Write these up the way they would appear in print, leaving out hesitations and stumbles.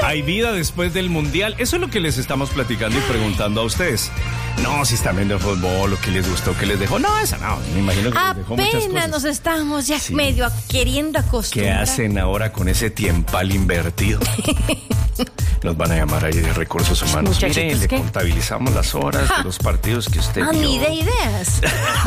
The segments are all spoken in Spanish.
¿Hay vida después del Mundial? Eso es lo que les estamos platicando y preguntando a ustedes. No, si están viendo fútbol, lo que les gustó, que les dejó. No, eso no, me imagino que les dejó muchas cosas. Apenas nos estamos ya medio queriendo acostumbrar. ¿Qué hacen ahora con ese tiempal invertido? Nos van a llamar ahí de recursos humanos. Mire, le contabilizamos las horas de los partidos que usted vio. Ni de ideas.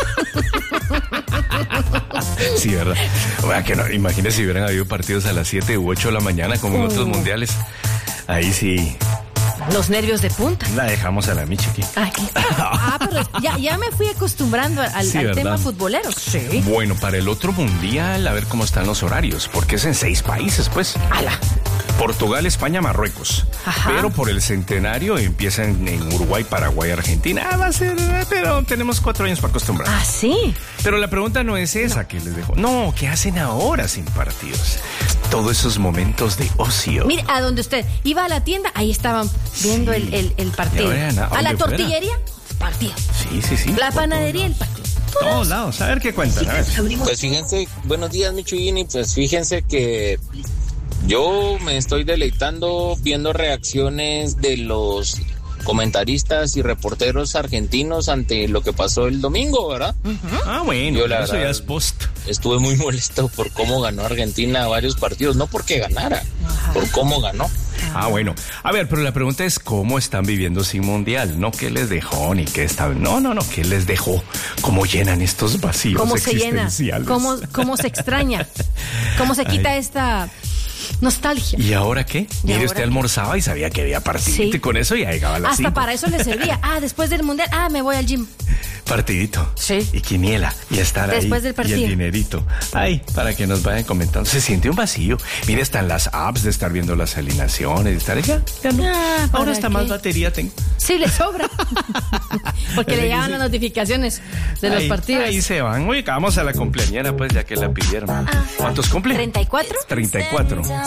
Sí, ¿verdad? Bueno, que no, imagínese si hubieran habido partidos a las 7 u 8 de la mañana como en otros mundiales. Ahí sí. Los nervios de punta. La dejamos a la Michiqui. Pero ya me fui acostumbrando al tema futbolero. Sí. Bueno, para el otro mundial, a ver cómo están los horarios, porque es en 6 países, pues. ¡Hala! Portugal, España, Marruecos. Ajá. Pero por el centenario empiezan en Uruguay, Paraguay, Argentina. Va a ser, pero tenemos 4 años para acostumbrar. ¿Ah, sí? Pero la pregunta no es esa que les dejo. No, ¿qué hacen ahora sin partidos? Todos esos momentos de ocio. Mire, a donde usted iba a la tienda, ahí estaban viendo el partido. A la tortillería, partido. Sí. La panadería, el partido. Todos lados, a ver qué cuentan. A ver. Pues fíjense, buenos días, Micho y Gini. Pues fíjense que yo me estoy deleitando viendo reacciones de los comentaristas y reporteros argentinos ante lo que pasó el domingo, ¿verdad? Bueno, yo, la eso verdad, ya es post. Estuve muy molesto por cómo ganó Argentina varios partidos, no porque ganara, por cómo ganó. Bueno. A ver, pero la pregunta es cómo están viviendo sin mundial, no qué les dejó ni qué está. No, qué les dejó, cómo llenan estos vacíos existenciales. ¿Cómo se llena? ¿Cómo se extraña? ¿Cómo se quita esta nostalgia? ¿Y ahora qué? Mire, usted almorzaba y sabía que había partido y con eso ya llegaba a las 5. Hasta para eso le servía. Después del mundial, me voy al gym. Partidito. Sí. Y quiniela. Y estar después ahí. Del partido. Y el dinerito. Para que nos vayan comentando. Se siente un vacío. Mire, están las apps de estar viendo las alineaciones, de estar ya no. Ahora hasta más batería tengo. Sí, le sobra. Porque le llegan las notificaciones de los partidos. Ahí se van. Oye, vamos a la cumpleañera, pues, ya que la pidieron. ¿Cuántos cumple? 34. 34.